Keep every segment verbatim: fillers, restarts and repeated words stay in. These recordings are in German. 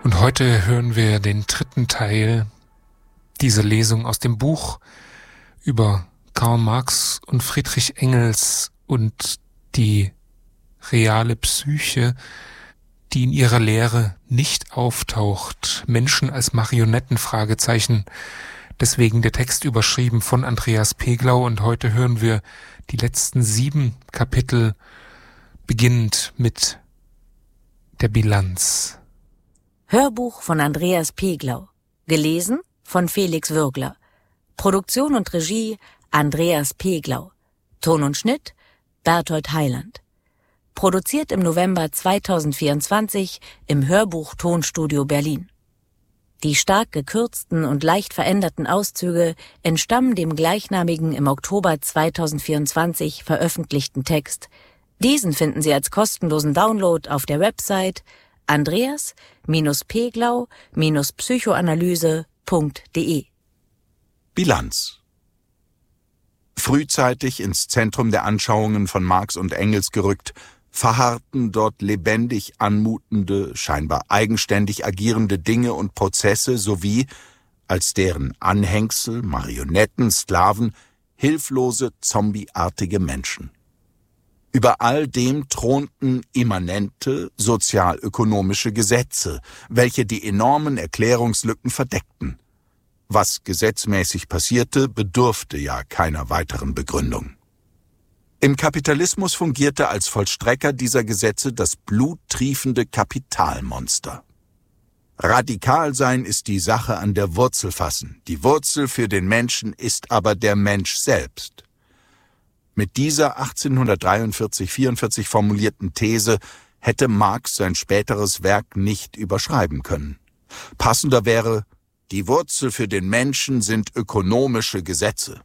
Und heute hören wir den dritten Teil dieser Lesung aus dem Buch über Karl Marx und Friedrich Engels und die reale Psyche, die in ihrer Lehre nicht auftaucht. Menschen als Marionetten, Fragezeichen. Deswegen der Text überschrieben von Andreas Peglau, und heute hören wir die letzten sieben Kapitel, beginnend mit der Bilanz. Hörbuch von Andreas Peglau. Gelesen von Felix Würgler. Produktion und Regie Andreas Peglau. Ton und Schnitt Berthold Heiland. Produziert im November zweitausendvierundzwanzig im Hörbuch Tonstudio Berlin. Die stark gekürzten und leicht veränderten Auszüge entstammen dem gleichnamigen im Oktober zweitausendvierundzwanzig veröffentlichten Text. Diesen finden Sie als kostenlosen Download auf der Website andreas Peglau Psychoanalyse punkt de. Bilanz. Frühzeitig ins Zentrum der Anschauungen von Marx und Engels gerückt, verharrten dort lebendig anmutende, scheinbar eigenständig agierende Dinge und Prozesse sowie, als deren Anhängsel, Marionetten, Sklaven, hilflose, zombieartige Menschen. Über all dem thronten immanente sozialökonomische Gesetze, welche die enormen Erklärungslücken verdeckten. Was gesetzmäßig passierte, bedurfte ja keiner weiteren Begründung. Im Kapitalismus fungierte als Vollstrecker dieser Gesetze das bluttriefende Kapitalmonster. Radikal sein ist die Sache an der Wurzel fassen. Die Wurzel für den Menschen ist aber der Mensch selbst. Mit dieser achtzehnhundertdreiundvierzig vierundvierzig formulierten These hätte Marx sein späteres Werk nicht überschreiben können. Passender wäre: Die Wurzel für den Menschen sind ökonomische Gesetze.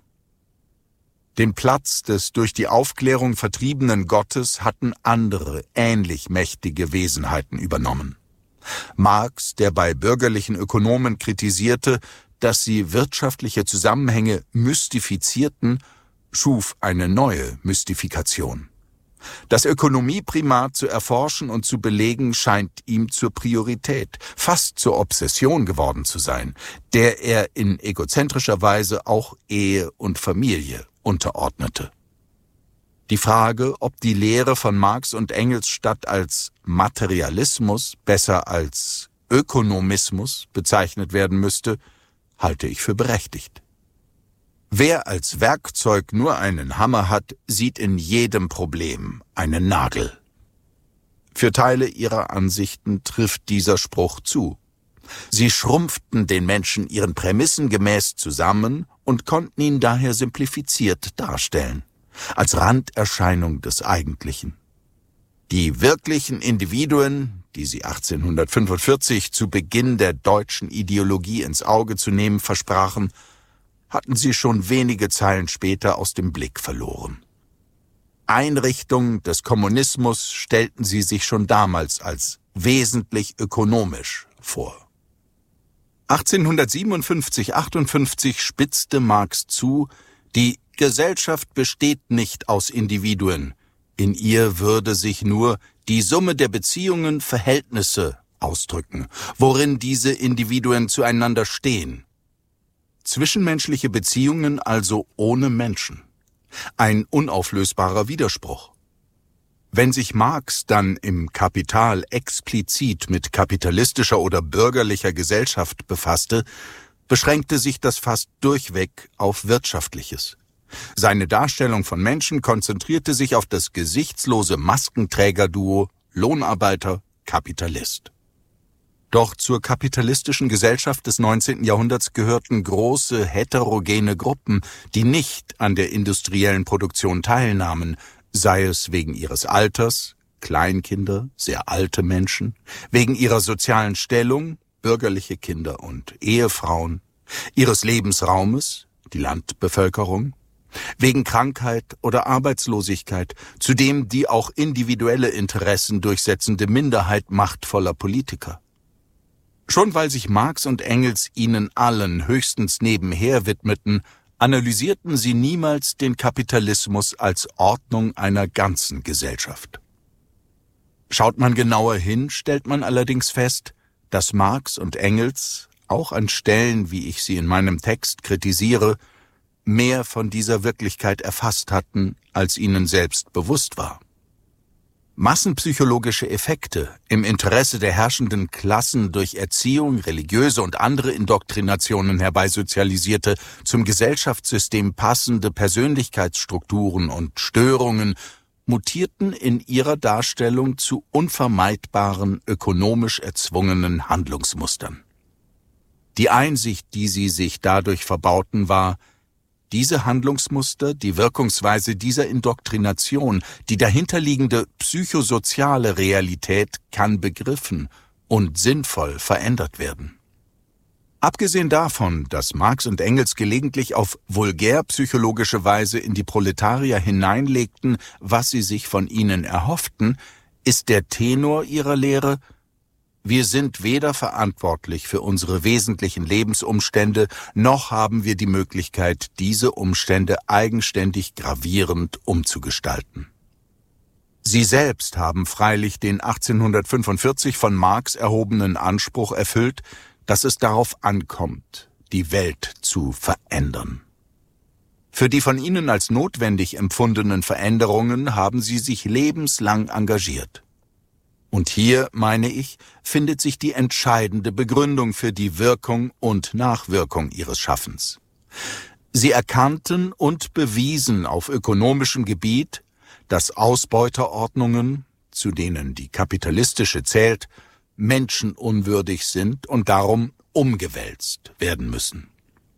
Den Platz des durch die Aufklärung vertriebenen Gottes hatten andere, ähnlich mächtige Wesenheiten übernommen. Marx, der bei bürgerlichen Ökonomen kritisierte, dass sie wirtschaftliche Zusammenhänge mystifizierten, schuf eine neue Mystifikation. Das Ökonomieprimat zu erforschen und zu belegen scheint ihm zur Priorität, fast zur Obsession geworden zu sein, der er in egozentrischer Weise auch Ehe und Familie unterordnete. Die Frage, ob die Lehre von Marx und Engels statt als Materialismus besser als Ökonomismus bezeichnet werden müsste, halte ich für berechtigt. Wer als Werkzeug nur einen Hammer hat, sieht in jedem Problem einen Nagel. Für Teile ihrer Ansichten trifft dieser Spruch zu. Sie schrumpften den Menschen ihren Prämissen gemäß zusammen und konnten ihn daher simplifiziert darstellen, als Randerscheinung des Eigentlichen. Die wirklichen Individuen, die sie achtzehnhundertfünfundvierzig zu Beginn der deutschen Ideologie ins Auge zu nehmen versprachen, hatten sie schon wenige Zeilen später aus dem Blick verloren. Einrichtung des Kommunismus stellten sie sich schon damals als wesentlich ökonomisch vor. achtzehnhundertsiebenundfünfzig achtundfünfzig spitzte Marx zu: Die Gesellschaft besteht nicht aus Individuen. In ihr würde sich nur die Summe der Beziehungen, Verhältnisse ausdrücken, worin diese Individuen zueinander stehen. Zwischenmenschliche Beziehungen also ohne Menschen. Ein unauflösbarer Widerspruch. Wenn sich Marx dann im Kapital explizit mit kapitalistischer oder bürgerlicher Gesellschaft befasste, beschränkte sich das fast durchweg auf Wirtschaftliches. Seine Darstellung von Menschen konzentrierte sich auf das gesichtslose Maskenträgerduo Lohnarbeiter-Kapitalist. Doch zur kapitalistischen Gesellschaft des neunzehnten Jahrhunderts gehörten große heterogene Gruppen, die nicht an der industriellen Produktion teilnahmen, sei es wegen ihres Alters, Kleinkinder, sehr alte Menschen, wegen ihrer sozialen Stellung, bürgerliche Kinder und Ehefrauen, ihres Lebensraumes, die Landbevölkerung, wegen Krankheit oder Arbeitslosigkeit, zudem die auch individuelle Interessen durchsetzende Minderheit machtvoller Politiker. Schon weil sich Marx und Engels ihnen allen höchstens nebenher widmeten, analysierten sie niemals den Kapitalismus als Ordnung einer ganzen Gesellschaft. Schaut man genauer hin, stellt man allerdings fest, dass Marx und Engels, auch an Stellen, wie ich sie in meinem Text kritisiere, mehr von dieser Wirklichkeit erfasst hatten, als ihnen selbst bewusst war. Massenpsychologische Effekte im Interesse der herrschenden Klassen durch Erziehung, religiöse und andere Indoktrinationen herbeisozialisierte, zum Gesellschaftssystem passende Persönlichkeitsstrukturen und Störungen mutierten in ihrer Darstellung zu unvermeidbaren, ökonomisch erzwungenen Handlungsmustern. Die Einsicht, die sie sich dadurch verbauten, war: Diese Handlungsmuster, die Wirkungsweise dieser Indoktrination, die dahinterliegende psychosoziale Realität kann begriffen und sinnvoll verändert werden. Abgesehen davon, dass Marx und Engels gelegentlich auf vulgärpsychologische Weise in die Proletarier hineinlegten, was sie sich von ihnen erhofften, ist der Tenor ihrer Lehre: Wir sind weder verantwortlich für unsere wesentlichen Lebensumstände, noch haben wir die Möglichkeit, diese Umstände eigenständig gravierend umzugestalten. Sie selbst haben freilich den achtzehnhundertfünfundvierzig von Marx erhobenen Anspruch erfüllt, dass es darauf ankommt, die Welt zu verändern. Für die von ihnen als notwendig empfundenen Veränderungen haben sie sich lebenslang engagiert. Und hier, meine ich, findet sich die entscheidende Begründung für die Wirkung und Nachwirkung ihres Schaffens. Sie erkannten und bewiesen auf ökonomischem Gebiet, dass Ausbeuterordnungen, zu denen die kapitalistische zählt, menschenunwürdig sind und darum umgewälzt werden müssen.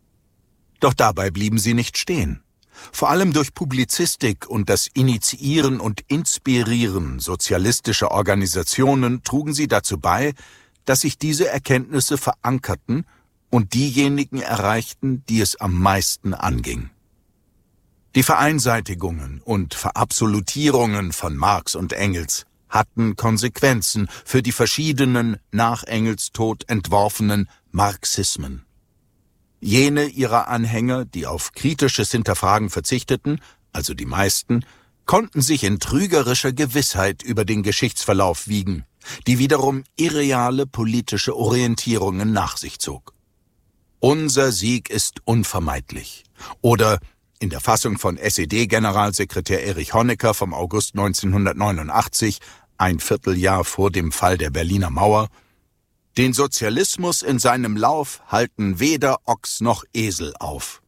Doch dabei blieben sie nicht stehen. Vor allem durch Publizistik und das Initiieren und Inspirieren sozialistischer Organisationen trugen sie dazu bei, dass sich diese Erkenntnisse verankerten und diejenigen erreichten, die es am meisten anging. Die Vereinseitigungen und Verabsolutierungen von Marx und Engels hatten Konsequenzen für die verschiedenen nach Engels Tod entworfenen Marxismen. Jene ihrer Anhänger, die auf kritisches Hinterfragen verzichteten, also die meisten, konnten sich in trügerischer Gewissheit über den Geschichtsverlauf wiegen, die wiederum irreale politische Orientierungen nach sich zog. Unser Sieg ist unvermeidlich. Oder in der Fassung von S E D-Generalsekretär Erich Honecker vom August neunzehnhundertneunundachtzig, ein Vierteljahr vor dem Fall der Berliner Mauer: Den Sozialismus in seinem Lauf halten weder Ochs noch Esel auf.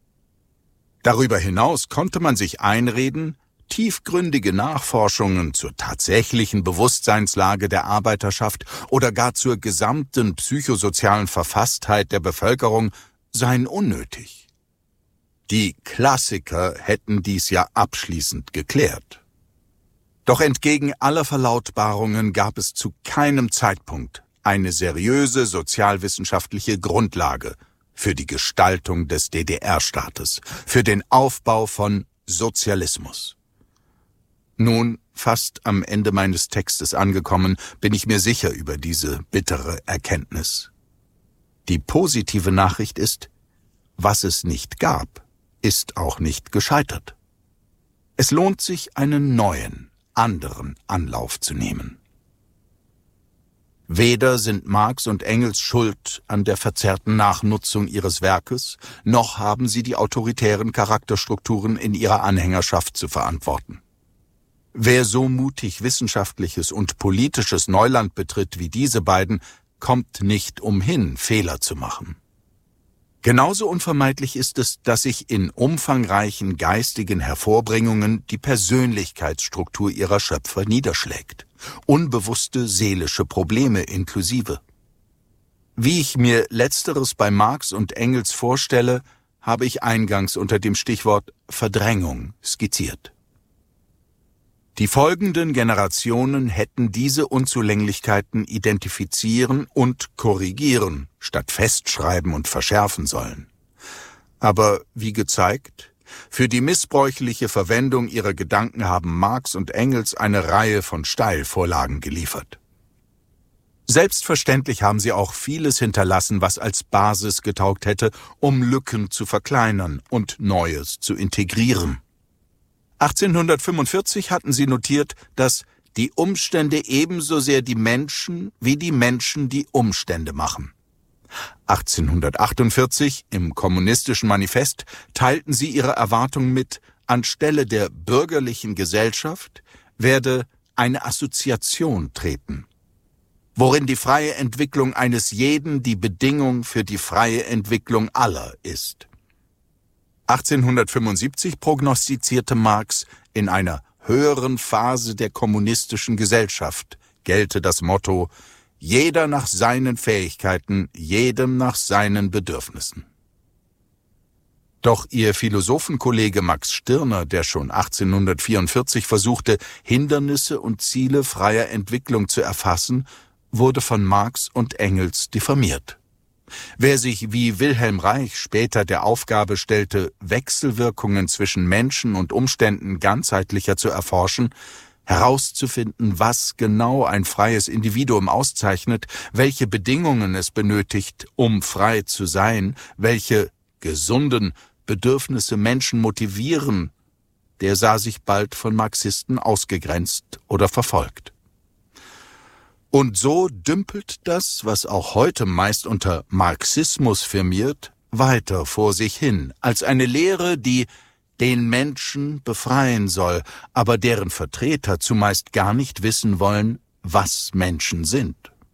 Darüber hinaus konnte man sich einreden, tiefgründige Nachforschungen zur tatsächlichen Bewusstseinslage der Arbeiterschaft oder gar zur gesamten psychosozialen Verfasstheit der Bevölkerung seien unnötig. Die Klassiker hätten dies ja abschließend geklärt. Doch entgegen aller Verlautbarungen gab es zu keinem Zeitpunkt eine seriöse sozialwissenschaftliche Grundlage für die Gestaltung des D D R-Staates, für den Aufbau von Sozialismus. Nun, fast am Ende meines Textes angekommen, bin ich mir sicher über diese bittere Erkenntnis. Die positive Nachricht ist: Was es nicht gab, ist auch nicht gescheitert. Es lohnt sich, einen neuen, anderen Anlauf zu nehmen. Weder sind Marx und Engels schuld an der verzerrten Nachnutzung ihres Werkes, noch haben sie die autoritären Charakterstrukturen in ihrer Anhängerschaft zu verantworten. Wer so mutig wissenschaftliches und politisches Neuland betritt wie diese beiden, kommt nicht umhin, Fehler zu machen. Genauso unvermeidlich ist es, dass sich in umfangreichen geistigen Hervorbringungen die Persönlichkeitsstruktur ihrer Schöpfer niederschlägt, unbewusste seelische Probleme inklusive. Wie ich mir Letzteres bei Marx und Engels vorstelle, habe ich eingangs unter dem Stichwort Verdrängung skizziert. Die folgenden Generationen hätten diese Unzulänglichkeiten identifizieren und korrigieren, statt festschreiben und verschärfen sollen. Aber wie gezeigt, für die missbräuchliche Verwendung ihrer Gedanken haben Marx und Engels eine Reihe von Steilvorlagen geliefert. Selbstverständlich haben sie auch vieles hinterlassen, was als Basis getaugt hätte, um Lücken zu verkleinern und Neues zu integrieren. achtzehnhundertfünfundvierzig hatten sie notiert, dass die Umstände ebenso sehr die Menschen, wie die Menschen die Umstände machen. achtzehnhundertachtundvierzig im Kommunistischen Manifest teilten sie ihre Erwartung mit, anstelle der bürgerlichen Gesellschaft werde eine Assoziation treten, worin die freie Entwicklung eines jeden die Bedingung für die freie Entwicklung aller ist. achtzehnhundertfünfundsiebzig prognostizierte Marx, in einer höheren Phase der kommunistischen Gesellschaft gelte das Motto: jeder nach seinen Fähigkeiten, jedem nach seinen Bedürfnissen. Doch ihr Philosophenkollege Max Stirner, der schon achtzehnhundertvierundvierzig versuchte, Hindernisse und Ziele freier Entwicklung zu erfassen, wurde von Marx und Engels diffamiert. Wer sich wie Wilhelm Reich später der Aufgabe stellte, Wechselwirkungen zwischen Menschen und Umständen ganzheitlicher zu erforschen, herauszufinden, was genau ein freies Individuum auszeichnet, welche Bedingungen es benötigt, um frei zu sein, welche gesunden Bedürfnisse Menschen motivieren, der sah sich bald von Marxisten ausgegrenzt oder verfolgt. Und so dümpelt das, was auch heute meist unter Marxismus firmiert, weiter vor sich hin, als eine Lehre, die den Menschen befreien soll, aber deren Vertreter zumeist gar nicht wissen wollen, was Menschen sind.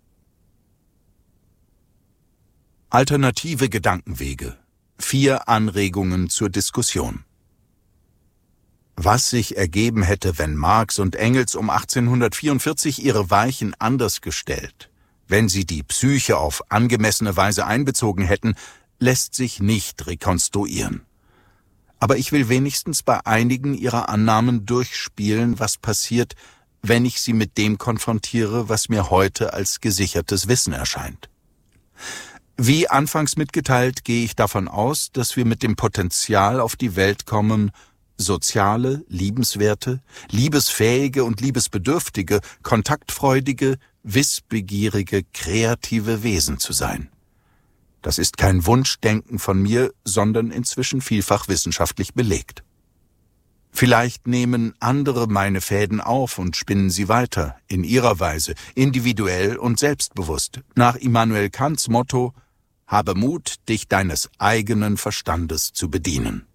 Alternative Gedankenwege. Vier Anregungen zur Diskussion. Was sich ergeben hätte, wenn Marx und Engels um achtzehnhundertvierundvierzig ihre Weichen anders gestellt, wenn sie die Psyche auf angemessene Weise einbezogen hätten, lässt sich nicht rekonstruieren. Aber ich will wenigstens bei einigen ihrer Annahmen durchspielen, was passiert, wenn ich sie mit dem konfrontiere, was mir heute als gesichertes Wissen erscheint. Wie anfangs mitgeteilt, gehe ich davon aus, dass wir mit dem Potenzial auf die Welt kommen, soziale, liebenswerte, liebesfähige und liebesbedürftige, kontaktfreudige, wissbegierige, kreative Wesen zu sein. Das ist kein Wunschdenken von mir, sondern inzwischen vielfach wissenschaftlich belegt. Vielleicht nehmen andere meine Fäden auf und spinnen sie weiter, in ihrer Weise, individuell und selbstbewusst, nach Immanuel Kants Motto: habe Mut, dich deines eigenen Verstandes zu bedienen.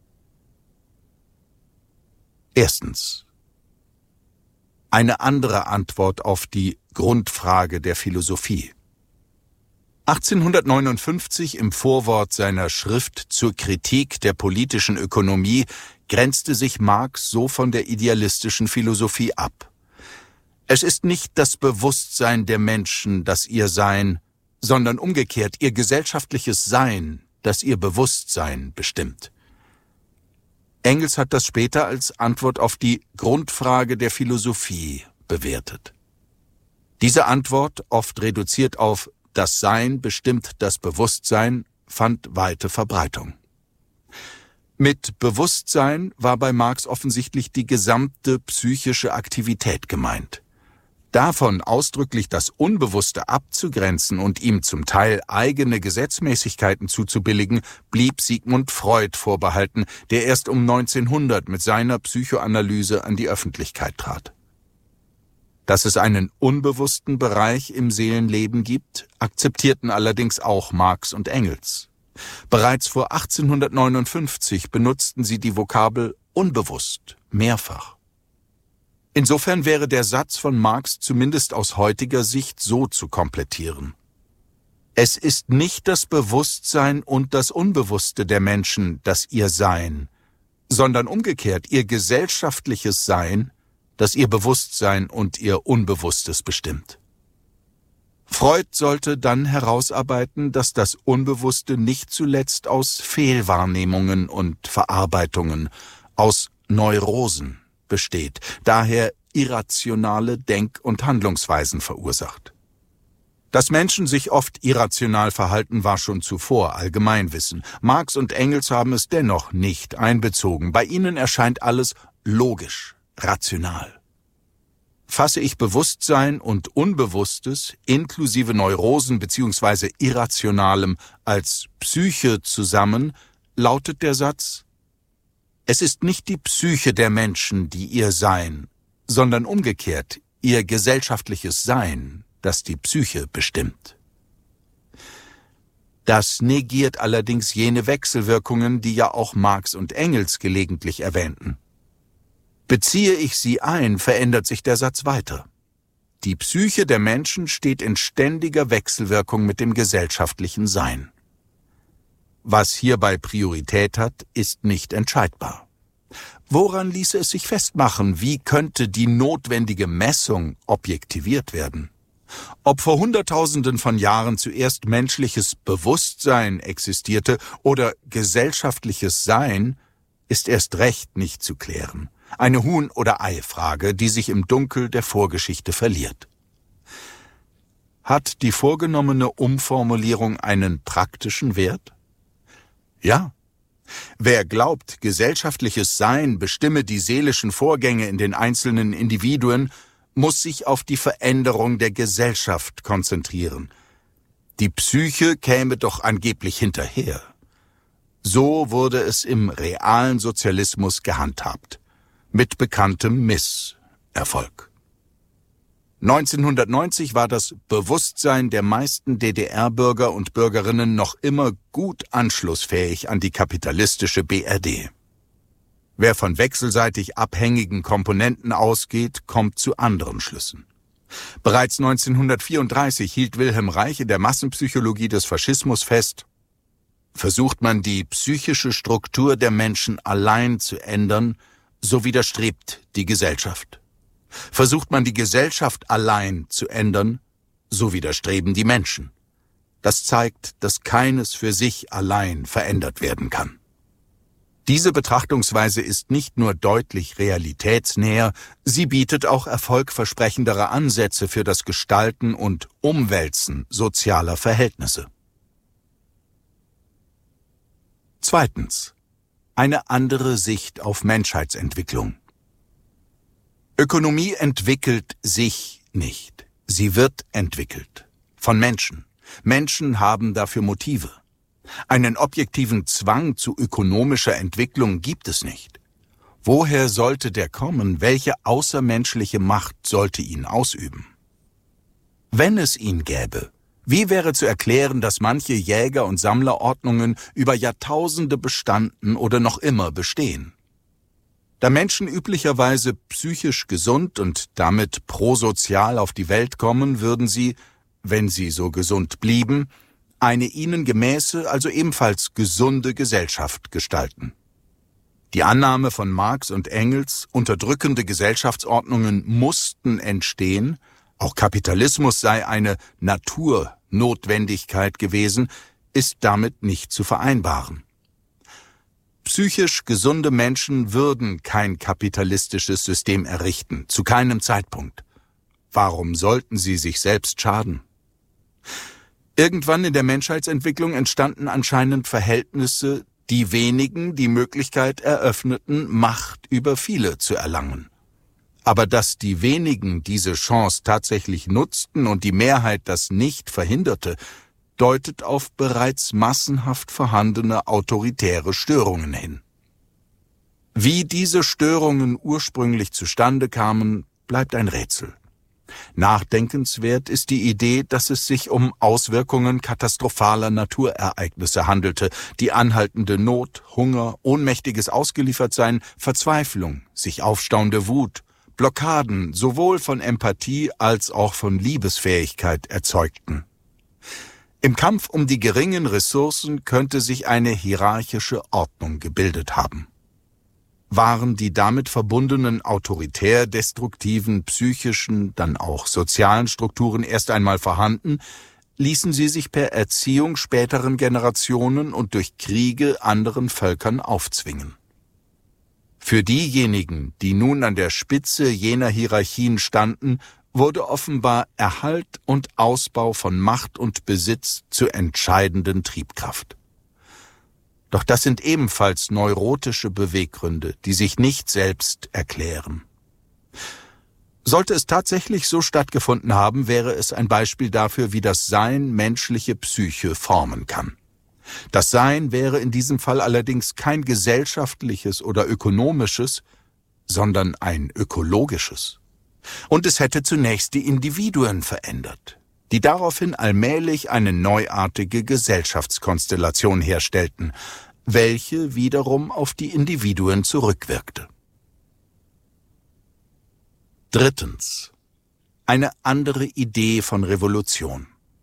Erstens. Eine andere Antwort auf die Grundfrage der Philosophie. achtzehnhundertneunundfünfzig im Vorwort seiner Schrift zur Kritik der politischen Ökonomie grenzte sich Marx so von der idealistischen Philosophie ab. Es ist nicht das Bewusstsein der Menschen, das ihr Sein, sondern umgekehrt ihr gesellschaftliches Sein, das ihr Bewusstsein bestimmt. Engels hat das später als Antwort auf die Grundfrage der Philosophie bewertet. Diese Antwort, oft reduziert auf das Sein bestimmt das Bewusstsein, fand weite Verbreitung. Mit Bewusstsein war bei Marx offensichtlich die gesamte psychische Aktivität gemeint. Davon ausdrücklich das Unbewusste abzugrenzen und ihm zum Teil eigene Gesetzmäßigkeiten zuzubilligen, blieb Sigmund Freud vorbehalten, der erst um neunzehnhundert mit seiner Psychoanalyse an die Öffentlichkeit trat. Dass es einen unbewussten Bereich im Seelenleben gibt, akzeptierten allerdings auch Marx und Engels. Bereits vor achtzehnhundertneunundfünfzig benutzten sie die Vokabel unbewusst mehrfach. Insofern wäre der Satz von Marx zumindest aus heutiger Sicht so zu komplettieren: Es ist nicht das Bewusstsein und das Unbewusste der Menschen, das ihr Sein, sondern umgekehrt ihr gesellschaftliches Sein, das ihr Bewusstsein und ihr Unbewusstes bestimmt. Freud sollte dann herausarbeiten, dass das Unbewusste nicht zuletzt aus Fehlwahrnehmungen und Verarbeitungen, aus Neurosen besteht, daher irrationale Denk- und Handlungsweisen verursacht. Dass Menschen sich oft irrational verhalten, war schon zuvor Allgemeinwissen. Marx und Engels haben es dennoch nicht einbezogen. Bei ihnen erscheint alles logisch, rational. Fasse ich Bewusstsein und Unbewusstes inklusive Neurosen bzw. Irrationalem als Psyche zusammen, lautet der Satz: Es ist nicht die Psyche der Menschen, die ihr Sein, sondern umgekehrt ihr gesellschaftliches Sein, das die Psyche bestimmt. Das negiert allerdings jene Wechselwirkungen, die ja auch Marx und Engels gelegentlich erwähnten. Beziehe ich sie ein, verändert sich der Satz weiter. Die Psyche der Menschen steht in ständiger Wechselwirkung mit dem gesellschaftlichen Sein. Was hierbei Priorität hat, ist nicht entscheidbar. Woran ließe es sich festmachen, wie könnte die notwendige Messung objektiviert werden? Ob vor Hunderttausenden von Jahren zuerst menschliches Bewusstsein existierte oder gesellschaftliches Sein, ist erst recht nicht zu klären. Eine Huhn- oder Ei-Frage, die sich im Dunkel der Vorgeschichte verliert. Hat die vorgenommene Umformulierung einen praktischen Wert? Ja. Wer glaubt, gesellschaftliches Sein bestimme die seelischen Vorgänge in den einzelnen Individuen, muss sich auf die Veränderung der Gesellschaft konzentrieren. Die Psyche käme doch angeblich hinterher. So wurde es im realen Sozialismus gehandhabt. Mit bekanntem Misserfolg. neunzehnhundertneunzig war das Bewusstsein der meisten D D R-Bürger und Bürgerinnen noch immer gut anschlussfähig an die kapitalistische B R D. Wer von wechselseitig abhängigen Komponenten ausgeht, kommt zu anderen Schlüssen. Bereits neunzehnhundertvierunddreißig hielt Wilhelm Reich in der Massenpsychologie des Faschismus fest: Versucht man die psychische Struktur der Menschen allein zu ändern, so widerstrebt die Gesellschaft. Versucht man die Gesellschaft allein zu ändern, so widerstreben die Menschen. Das zeigt, dass keines für sich allein verändert werden kann. Diese Betrachtungsweise ist nicht nur deutlich realitätsnäher, sie bietet auch erfolgversprechendere Ansätze für das Gestalten und Umwälzen sozialer Verhältnisse. Zweitens. Eine andere Sicht auf Menschheitsentwicklung. Ökonomie entwickelt sich nicht. Sie wird entwickelt. Von Menschen. Menschen haben dafür Motive. Einen objektiven Zwang zu ökonomischer Entwicklung gibt es nicht. Woher sollte der kommen? Welche außermenschliche Macht sollte ihn ausüben? Wenn es ihn gäbe, wie wäre zu erklären, dass manche Jäger- und Sammlerordnungen über Jahrtausende bestanden oder noch immer bestehen? Da Menschen üblicherweise psychisch gesund und damit prosozial auf die Welt kommen, würden sie, wenn sie so gesund blieben, eine ihnen gemäße, also ebenfalls gesunde Gesellschaft gestalten. Die Annahme von Marx und Engels, unterdrückende Gesellschaftsordnungen mussten entstehen, auch Kapitalismus sei eine Naturnotwendigkeit gewesen, ist damit nicht zu vereinbaren. Psychisch gesunde Menschen würden kein kapitalistisches System errichten, zu keinem Zeitpunkt. Warum sollten sie sich selbst schaden? Irgendwann in der Menschheitsentwicklung entstanden anscheinend Verhältnisse, die wenigen die Möglichkeit eröffneten, Macht über viele zu erlangen. Aber dass die wenigen diese Chance tatsächlich nutzten und die Mehrheit das nicht verhinderte, deutet auf bereits massenhaft vorhandene autoritäre Störungen hin. Wie diese Störungen ursprünglich zustande kamen, bleibt ein Rätsel. Nachdenkenswert ist die Idee, dass es sich um Auswirkungen katastrophaler Naturereignisse handelte, die anhaltende Not, Hunger, ohnmächtiges Ausgeliefertsein, Verzweiflung, sich aufstauende Wut, Blockaden sowohl von Empathie als auch von Liebesfähigkeit erzeugten. Im Kampf um die geringen Ressourcen könnte sich eine hierarchische Ordnung gebildet haben. Waren die damit verbundenen autoritär destruktiven psychischen, dann auch sozialen Strukturen erst einmal vorhanden, ließen sie sich per Erziehung späteren Generationen und durch Kriege anderen Völkern aufzwingen. Für diejenigen, die nun an der Spitze jener Hierarchien standen, wurde offenbar Erhalt und Ausbau von Macht und Besitz zur entscheidenden Triebkraft. Doch das sind ebenfalls neurotische Beweggründe, die sich nicht selbst erklären. Sollte es tatsächlich so stattgefunden haben, wäre es ein Beispiel dafür, wie das Sein menschliche Psyche formen kann. Das Sein wäre in diesem Fall allerdings kein gesellschaftliches oder ökonomisches, sondern ein ökologisches. Und es hätte zunächst die Individuen verändert, die daraufhin allmählich eine neuartige Gesellschaftskonstellation herstellten, welche wiederum auf die Individuen zurückwirkte. Drittens. Eine andere Idee von Revolution.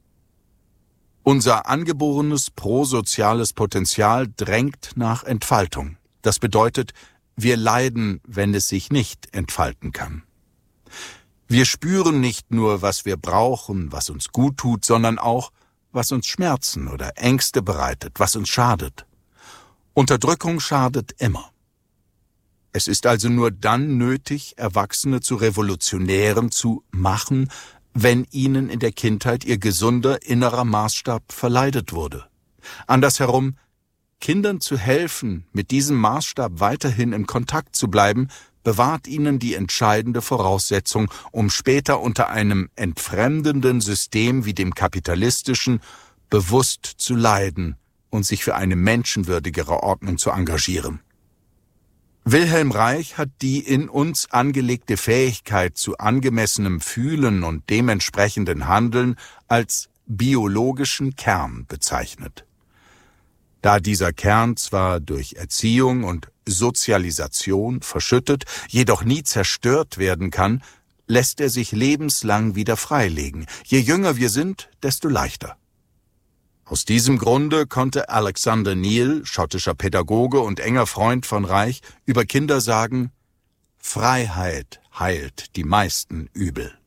Unser angeborenes prosoziales Potenzial drängt nach Entfaltung. Das bedeutet, wir leiden, wenn es sich nicht entfalten kann. Wir spüren nicht nur, was wir brauchen, was uns gut tut, sondern auch, was uns Schmerzen oder Ängste bereitet, was uns schadet. Unterdrückung schadet immer. Es ist also nur dann nötig, Erwachsene zu Revolutionären zu machen, wenn ihnen in der Kindheit ihr gesunder innerer Maßstab verleidet wurde. Andersherum, Kindern zu helfen, mit diesem Maßstab weiterhin in Kontakt zu bleiben, bewahrt ihnen die entscheidende Voraussetzung, um später unter einem entfremdenden System wie dem kapitalistischen bewusst zu leiden und sich für eine menschenwürdigere Ordnung zu engagieren. Wilhelm Reich hat die in uns angelegte Fähigkeit zu angemessenem Fühlen und dementsprechenden Handeln als biologischen Kern bezeichnet. Da dieser Kern zwar durch Erziehung und Sozialisation verschüttet, jedoch nie zerstört werden kann, lässt er sich lebenslang wieder freilegen. Je jünger wir sind, desto leichter. Aus diesem Grunde konnte Alexander Neil, schottischer Pädagoge und enger Freund von Reich, über Kinder sagen: Freiheit heilt die meisten Übel.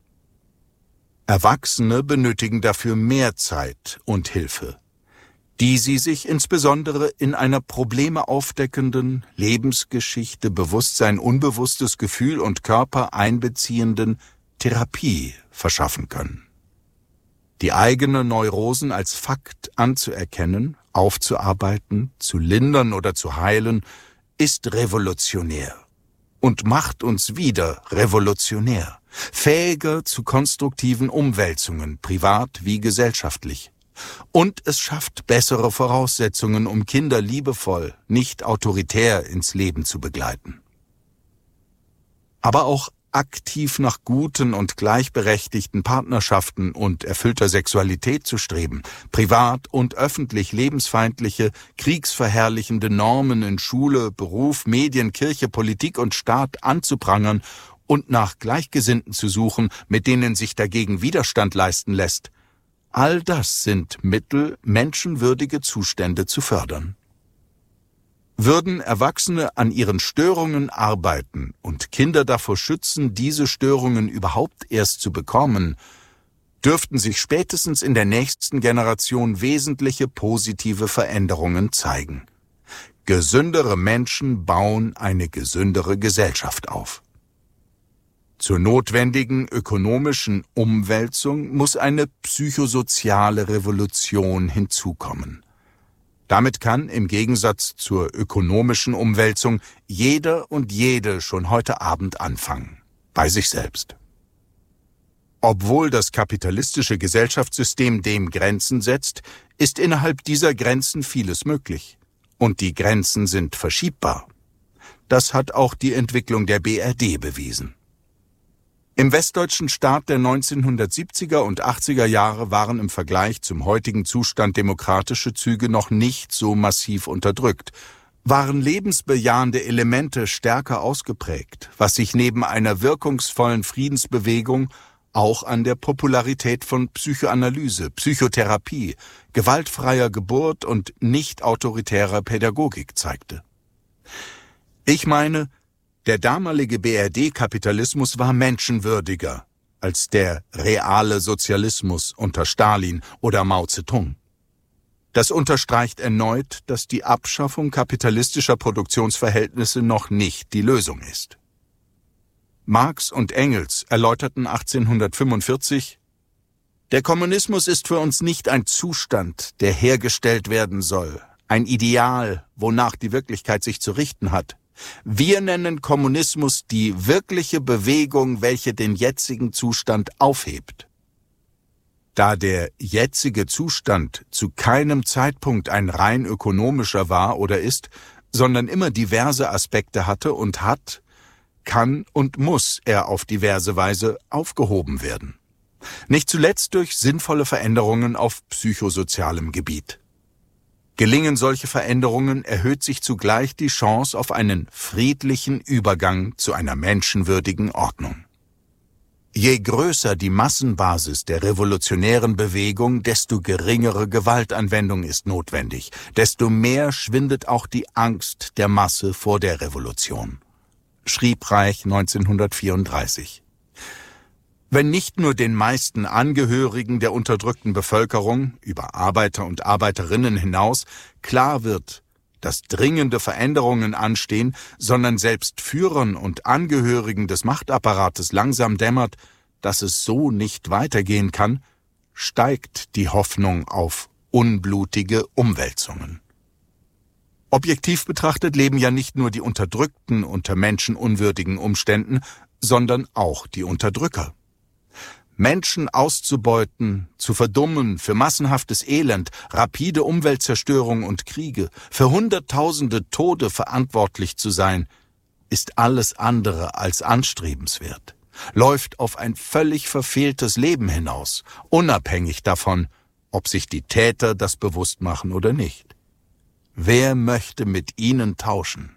Erwachsene benötigen dafür mehr Zeit und Hilfe, die sie sich insbesondere in einer Probleme aufdeckenden, Lebensgeschichte, Bewusstsein, unbewusstes Gefühl und Körper einbeziehenden Therapie verschaffen können. Die eigenen Neurosen als Fakt anzuerkennen, aufzuarbeiten, zu lindern oder zu heilen, ist revolutionär und macht uns wieder revolutionär, fähiger zu konstruktiven Umwälzungen, privat wie gesellschaftlich. Und es schafft bessere Voraussetzungen, um Kinder liebevoll, nicht autoritär ins Leben zu begleiten. Aber auch aktiv nach guten und gleichberechtigten Partnerschaften und erfüllter Sexualität zu streben, privat und öffentlich lebensfeindliche, kriegsverherrlichende Normen in Schule, Beruf, Medien, Kirche, Politik und Staat anzuprangern und nach Gleichgesinnten zu suchen, mit denen sich dagegen Widerstand leisten lässt, all das sind Mittel, menschenwürdige Zustände zu fördern. Würden Erwachsene an ihren Störungen arbeiten und Kinder davor schützen, diese Störungen überhaupt erst zu bekommen, dürften sich spätestens in der nächsten Generation wesentliche positive Veränderungen zeigen. Gesündere Menschen bauen eine gesündere Gesellschaft auf. Zur notwendigen ökonomischen Umwälzung muss eine psychosoziale Revolution hinzukommen. Damit kann im Gegensatz zur ökonomischen Umwälzung jeder und jede schon heute Abend anfangen, bei sich selbst. Obwohl das kapitalistische Gesellschaftssystem dem Grenzen setzt, ist innerhalb dieser Grenzen vieles möglich. Und die Grenzen sind verschiebbar. Das hat auch die Entwicklung der B R D bewiesen. Im westdeutschen Staat der neunzehnhundertsiebziger und achtziger Jahre waren im Vergleich zum heutigen Zustand demokratische Züge noch nicht so massiv unterdrückt, waren lebensbejahende Elemente stärker ausgeprägt, was sich neben einer wirkungsvollen Friedensbewegung auch an der Popularität von Psychoanalyse, Psychotherapie, gewaltfreier Geburt und nicht autoritärer Pädagogik zeigte. Ich meine, der damalige B R D-Kapitalismus war menschenwürdiger als der reale Sozialismus unter Stalin oder Mao Zedong. Das unterstreicht erneut, dass die Abschaffung kapitalistischer Produktionsverhältnisse noch nicht die Lösung ist. Marx und Engels erläuterten achtzehnhundertfünfundvierzig: Der Kommunismus ist für uns nicht ein Zustand, der hergestellt werden soll, ein Ideal, wonach die Wirklichkeit sich zu richten hat. Wir nennen Kommunismus die wirkliche Bewegung, welche den jetzigen Zustand aufhebt. Da der jetzige Zustand zu keinem Zeitpunkt ein rein ökonomischer war oder ist, sondern immer diverse Aspekte hatte und hat, kann und muss er auf diverse Weise aufgehoben werden. Nicht zuletzt durch sinnvolle Veränderungen auf psychosozialem Gebiet. Gelingen solche Veränderungen, erhöht sich zugleich die Chance auf einen friedlichen Übergang zu einer menschenwürdigen Ordnung. Je größer die Massenbasis der revolutionären Bewegung, desto geringere Gewaltanwendung ist notwendig, desto mehr schwindet auch die Angst der Masse vor der Revolution, schrieb Reich neunzehnhundertvierunddreißig. Wenn nicht nur den meisten Angehörigen der unterdrückten Bevölkerung, über Arbeiter und Arbeiterinnen hinaus, klar wird, dass dringende Veränderungen anstehen, sondern selbst Führern und Angehörigen des Machtapparates langsam dämmert, dass es so nicht weitergehen kann, steigt die Hoffnung auf unblutige Umwälzungen. Objektiv betrachtet leben ja nicht nur die Unterdrückten unter menschenunwürdigen Umständen, sondern auch die Unterdrücker. Menschen auszubeuten, zu verdummen, für massenhaftes Elend, rapide Umweltzerstörung und Kriege, für hunderttausende Tode verantwortlich zu sein, ist alles andere als anstrebenswert, läuft auf ein völlig verfehltes Leben hinaus, unabhängig davon, ob sich die Täter das bewusst machen oder nicht. Wer möchte mit ihnen tauschen?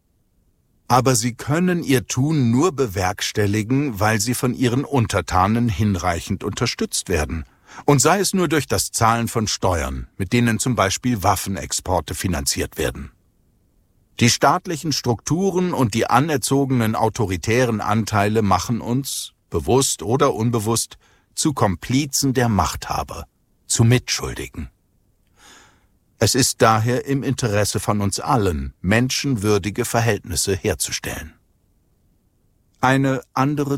Aber sie können ihr Tun nur bewerkstelligen, weil sie von ihren Untertanen hinreichend unterstützt werden. Und sei es nur durch das Zahlen von Steuern, mit denen zum Beispiel Waffenexporte finanziert werden. Die staatlichen Strukturen und die anerzogenen autoritären Anteile machen uns, bewusst oder unbewusst, zu Komplizen der Machthaber, zu Mitschuldigen. Es ist daher im Interesse von uns allen, menschenwürdige Verhältnisse herzustellen. Eine andere